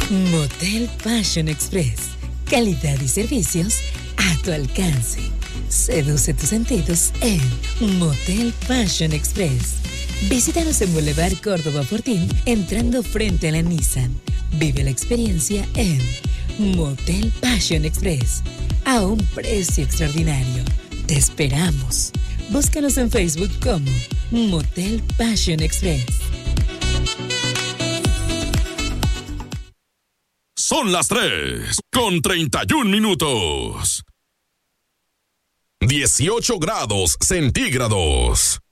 Motel Passion Express. Calidad y servicios a tu alcance. Seduce tus sentidos en Motel Passion Express. Visítanos en Boulevard Córdoba Fortín, entrando frente a la Nissan. Vive la experiencia en Motel Passion Express, a un precio extraordinario. Te esperamos. Búscanos en Facebook como Motel Passion Express. Son las 3:31. 18 grados centígrados.